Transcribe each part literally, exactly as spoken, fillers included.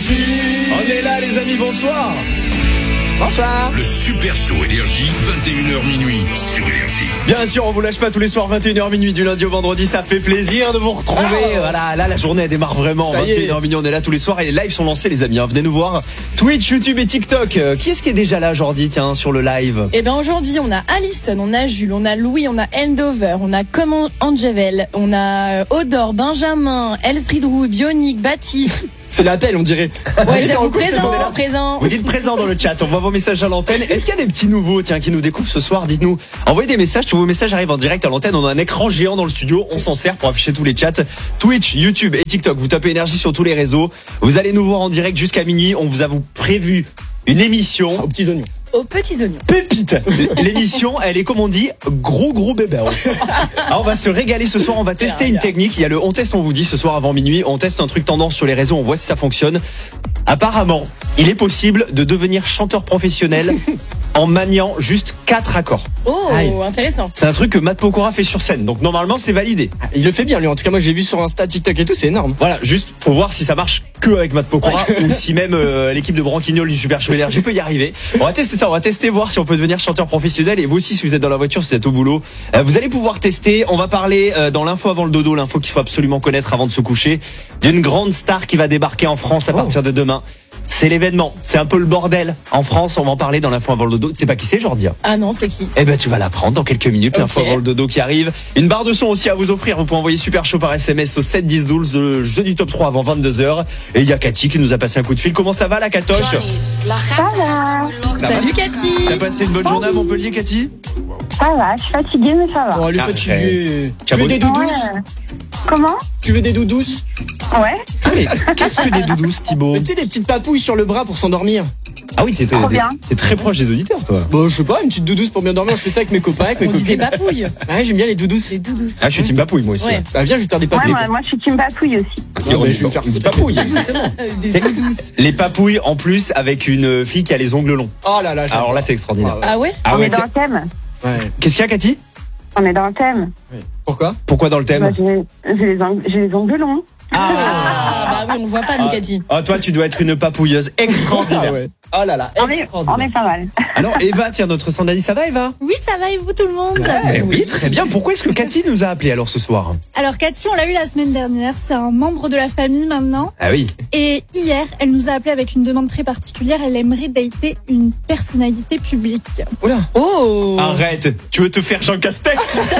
On est là les amis, bonsoir. Bonsoir. Le Super Show Énergie, vingt et une heures minuit sur Énergie. Bien sûr, on vous lâche pas tous les soirs, vingt et une heures minuit du lundi au vendredi. Ça fait plaisir de vous retrouver. Oh. Voilà, là la journée elle démarre vraiment. vingt et une heures minuit, on est là tous les soirs et les lives sont lancés les amis. Hein. Venez nous voir. Twitch, YouTube et TikTok. Euh, qui est-ce qui est déjà là aujourd'hui, tiens, sur le live? Eh ben aujourd'hui, on a Alison, on a Jules, on a Louis, on a Endover, on a Comment Angel, on a Odor, Benjamin, Elstridrou, Bionic, Baptiste. C'est l'appel, on dirait. Ouais, j'avoue, présent, présent. Vous dites présent dans le chat, on voit vos messages à l'antenne. Est-ce qu'il y a des petits nouveaux, tiens, qui nous découvrent ce soir? Dites-nous. Envoyez des messages, tous vos messages arrivent en direct à l'antenne. On a un écran géant dans le studio, on s'en sert pour afficher tous les chats. Twitch, YouTube et TikTok, vous tapez Énergie sur tous les réseaux. Vous allez nous voir en direct jusqu'à minuit. On vous a vous prévu une émission aux petits oignons. Aux petits oignons. Pépite. L'émission, elle est comme on dit, gros gros bébé. Alors on va se régaler ce soir, on va tester une technique. Il y a le on teste, on vous dit ce soir avant minuit. On teste un truc tendance sur les réseaux, on voit si ça fonctionne. Apparemment, il est possible de devenir chanteur professionnel en maniant juste quatre accords. Oh, Aïe. Intéressant. C'est un truc que Matt Pokora fait sur scène, donc normalement c'est validé. Il le fait bien lui, en tout cas moi j'ai vu sur Insta, TikTok et tout, c'est énorme. Voilà, juste pour voir si ça marche que avec Matt Pokora ouais. ou si même euh, l'équipe de Branquignol du Super Show Énergie peut y arriver. On va tester ça, on va tester, voir si on peut devenir chanteur professionnel. Et vous aussi, si vous êtes dans la voiture, si vous êtes au boulot, euh, vous allez pouvoir tester. On va parler euh, dans l'info avant le dodo, l'info qu'il faut absolument connaître avant de se coucher, d'une grande star qui va débarquer en France à partir de demain. C'est l'événement, c'est un peu le bordel en France, on va en parler dans l'info avant le dodo. Tu sais pas qui c'est, Jordi? Ah non, c'est qui? Eh ben tu vas l'apprendre dans quelques minutes, okay. L'info avant le dodo qui arrive. Une barre de son aussi à vous offrir, vous pouvez envoyer Super Show par S M S au sept dix douze, le jeu du top trois avant vingt-deux heures. Et il y a Cathy qui nous a passé un coup de fil. Comment ça va la Catoche? Ça va. Salut Cathy. T'as passé une bonne journée à Montpellier, Cathy? Ça va, je suis fatiguée mais ça va. Oh, elle est fatiguée. Tu veux des doudous? Ouais. Comment? Tu veux des doudous? Ouais. Ah, mais qu'est-ce que des doudous, Thibaut? Tu sais, des petites papouilles sur le bras pour s'endormir. Ah oui, t'es, t'es, t'es, t'es très proche des auditeurs, toi. Bon, je sais pas, une petite doudouce pour bien dormir. Je fais ça avec mes copains, avec mes On copines. dit des papouilles. Ouais, j'aime bien les doudouces. Des doudous. Ah, je suis team papouille, moi aussi. Ouais. Ah, viens, je vais te faire des papouilles. Ouais, moi, moi je suis team papouille aussi. Ah, bah, je vais me faire des papouilles. Des doudous. Les papouilles, en plus, avec une fille qui a les ongles longs. Oh là là. Alors là, c'est extraordinaire. Ah ouais? Ah On ouais, est dans le thème. Ouais. Qu'est-ce qu'il y a, Cathy? On est dans le thème. Pourquoi? Pourquoi dans le thème? Bah, j'ai, j'ai, les ongles, j'ai les ongles longs. Ah, ah bah oui, on voit pas, nous, Cathy. Ah, toi, tu dois être une papouilleuse extraordinaire. Ah ouais. Oh là là, On est, extraordinaire. on est pas mal. Alors, Eva, tiens, notre Sandali, ça va, Eva? Oui, ça va et vous tout le monde? Eh oui, très bien. Pourquoi est-ce que Cathy nous a appelé alors ce soir? Alors Cathy, on l'a eu la semaine dernière, c'est un membre de la famille maintenant. Ah oui. Et hier, elle nous a appelé avec une demande très particulière, elle aimerait dater une personnalité publique. Oula. Oh. Arrête, tu veux te faire Jean Castex?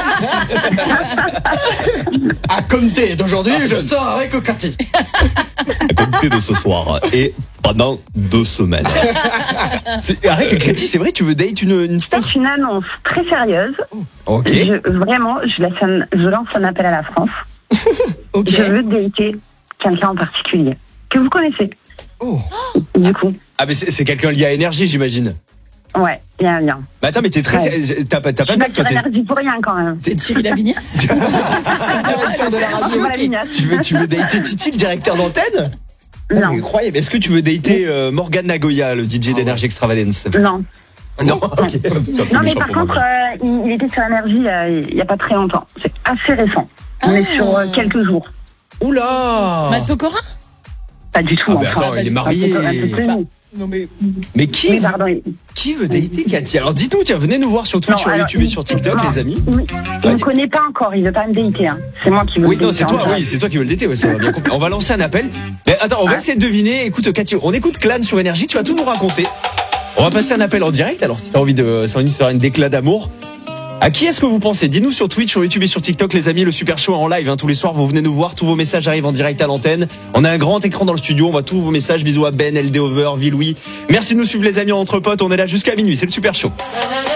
À compter d'aujourd'hui, je sors avec Cathy. À compter de ce soir et pendant deux semaines. C'est... Arrête, Cathy, c'est vrai, tu veux date une, une star? C'est une annonce très sérieuse. Ok. Je, vraiment, je, laisse un, je lance un appel à la France. Ok. Je veux dater quelqu'un en particulier que vous connaissez. Oh. Du coup. Ah, mais c'est, c'est quelqu'un lié à Énergie, j'imagine. Ouais, il y a un lien. Mais attends, mais t'es très. Ouais. T'as pas, t'as pas Je de suis mec, toi, pas t'es. sur Énergie pour rien quand même. C'est Thierry Lavignas? Je suis pas la vignasse. Tu veux, tu veux dater Titi, le directeur d'antenne? Non. Incroyable. Est-ce que tu veux dater euh, Morgan Nagoya, le D J d'Énergie Extravagance? Non. Non, ok. Non, mais par contre, euh, il, il était sur Énergie euh, il n'y a pas très longtemps. C'est assez récent. On Ah. est sur euh, quelques jours. Oula! Matt Pokora? Pas du tout. Ah, bah enfin. attends, il est Un marié. peu- un peu plus Bah, nous. non mais. Mais qui, Mais pardon. il- qui veut dater Cathy? Alors dites-nous, tiens, venez nous voir sur Twitch, Non, sur alors, YouTube et il- sur TikTok, non, les amis. Il, il Vas-y. me connaît pas encore, il veut pas me dater. Hein. C'est moi qui veux Oui, le non, dater c'est en toi, direct. oui, c'est toi qui veux le dater, ouais, ça va bien compris. On va lancer un appel. Mais attends, on va essayer de deviner. Écoute, Cathy, on écoute Clan sur Énergie, tu vas tout nous raconter. On va passer un appel en direct, alors si t'as envie de, si t'as envie de faire une déclat d'amour. À qui est-ce que vous pensez? Dis-nous sur Twitch, sur YouTube et sur TikTok, les amis, le Super Show en live, hein, tous les soirs, vous venez nous voir, tous vos messages arrivent en direct à l'antenne. On a un grand écran dans le studio, on voit tous vos messages. Bisous à Ben, L D Over, Villouis. Merci de nous suivre les amis entre potes, on est là jusqu'à minuit, c'est le Super Show.